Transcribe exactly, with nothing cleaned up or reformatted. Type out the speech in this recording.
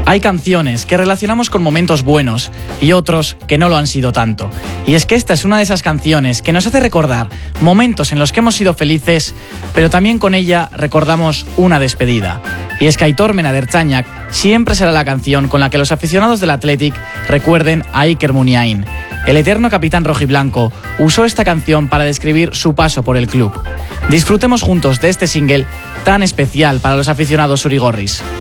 Hay canciones que relacionamos con momentos buenos y otros que no lo han sido tanto. Y es que esta es una de esas canciones que nos hace recordar momentos en los que hemos sido felices, pero también con ella recordamos una despedida. Y es que Aitor Mena de Ertzañak siempre será la canción con la que los aficionados del Athletic recuerden a Iker Muniain. El eterno capitán rojiblanco usó esta canción para describir su paso por el club. Disfrutemos juntos de este single tan especial para los aficionados urigorris.